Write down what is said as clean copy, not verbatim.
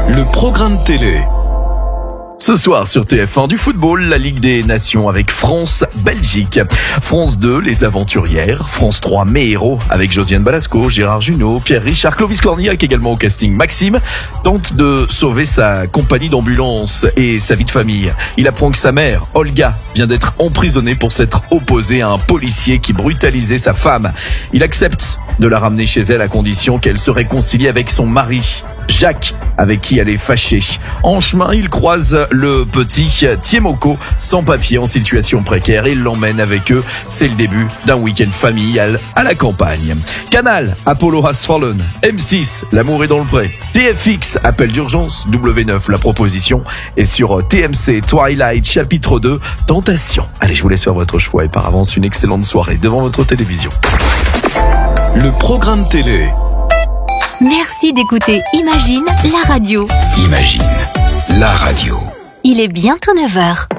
Le programme télé. Ce soir sur TF1 du football, la Ligue des Nations avec France-Belgique. France 2, les aventurières. France 3, mes héros avec Josiane Balasco, Gérard Jugnot, Pierre Richard, Clovis Cornillac également au casting. Maxime tente de sauver sa compagnie d'ambulance et sa vie de famille. Il apprend que sa mère, Olga, vient d'être emprisonnée pour s'être opposée à un policier qui brutalisait sa femme. Il accepte de la ramener chez elle à condition qu'elle se réconcilie avec son mari, Jacques, avec qui elle est fâchée. En chemin, il croise le petit Tiemoko, sans papier, en situation précaire, et il l'emmène avec eux. C'est le début d'un week-end familial à la campagne. Canal, Apollo Has Fallen. M6, L'amour est dans le pré. TFX, Appel d'urgence. W9, La proposition. Et sur TMC, Twilight, chapitre 2, Tentation. Allez, je vous laisse faire votre choix et par avance une excellente soirée devant votre télévision. Le programme télé. Merci d'écouter Imagine, la radio. Imagine, la radio. Il est bientôt 9h.